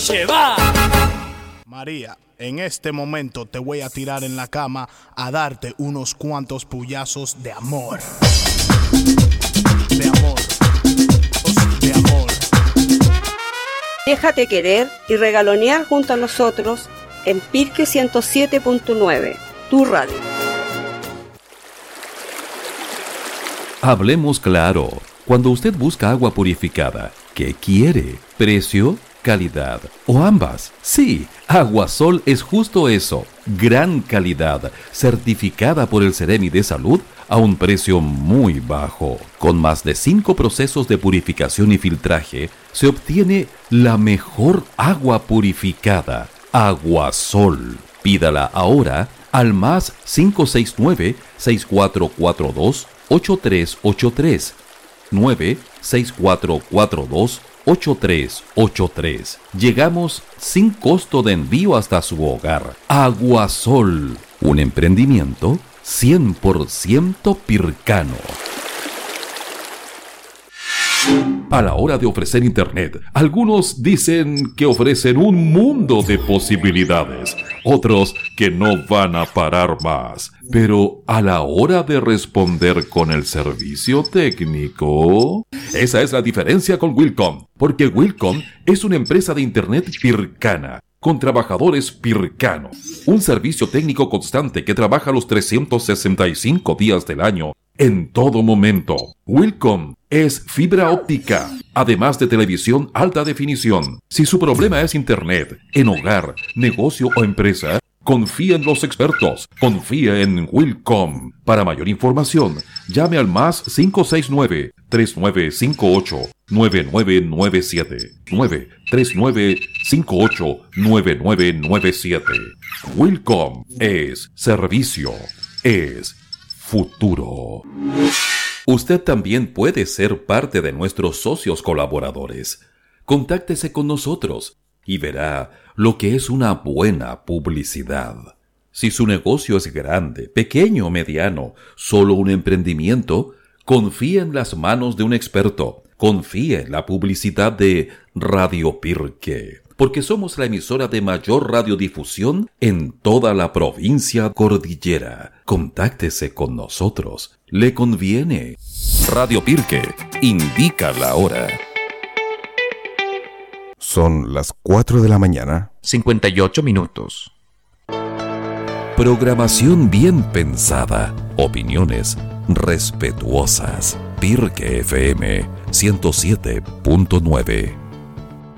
noche va. María, en este momento te voy a tirar en la cama a darte unos cuantos puyazos de amor. De amor. De amor. Déjate querer y regalonear junto a nosotros en Pirque 107.9, tu radio. Hablemos claro. Cuando usted busca agua purificada, ¿qué quiere? ¿Precio? ¿Calidad? ¿O ambas? Sí, Aguasol es justo eso. Gran calidad, certificada por el Ceremi de Salud a un precio muy bajo. Con más de 5 procesos de purificación y filtraje, se obtiene la mejor agua purificada. Aguasol. Pídala ahora al más 569-6442-8383. 96442-8383. Llegamos sin costo de envío hasta su hogar. Aguasol, un emprendimiento 100% pircano. A la hora de ofrecer Internet, algunos dicen que ofrecen un mundo de posibilidades, otros que no van a parar más. Pero a la hora de responder con el servicio técnico, esa es la diferencia con Wilcom, porque Wilcom es una empresa de Internet pircana, con trabajadores pircanos, un servicio técnico constante que trabaja los 365 días del año, en todo momento. Wilcom es fibra óptica, además de televisión alta definición. Si su problema es Internet, en hogar, negocio o empresa, confía en los expertos. Confía en Wilcom. Para mayor información, llame al más 569-3958-9997. 93958-9997. Wilcom es servicio, es futuro. Usted también puede ser parte de nuestros socios colaboradores. Contáctese con nosotros y verá lo que es una buena publicidad. Si su negocio es grande, pequeño o mediano, solo un emprendimiento, confíe en las manos de un experto. Confíe en la publicidad de Radio Pirque, porque somos la emisora de mayor radiodifusión en toda la provincia cordillera. Contáctese con nosotros. Le conviene. Radio Pirque indica la hora. Son las 4 de la mañana. 58 minutos. Programación bien pensada. Opiniones respetuosas. Pirque FM 107.9.